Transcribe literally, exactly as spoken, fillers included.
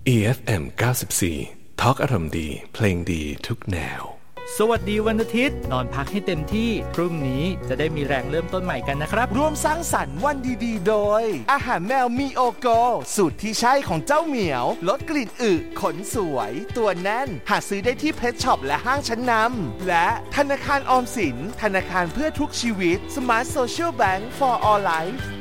อี เอฟ เอ็ม เก้าสิบสี่ Talk อารมณ์ดีเพลงดีทุกแนวสวัสดีวันอาทิตย์นอนพักให้เต็มที่พรุ่งนี้จะได้มีแรงเริ่มต้นใหม่กันนะครับร่วมสร้างสรรค์วันดีๆโดยอาหารแมวมีโอโกสูตรที่ใช่ของเจ้าเหมียวลดกลิ่นอึขนสวยตัวแน่นหาซื้อได้ที่เพชช็อปและห้างชั้นนำและธนาคารออมสินธนาคารเพื่อทุกชีวิต Smart Social Bank for All Life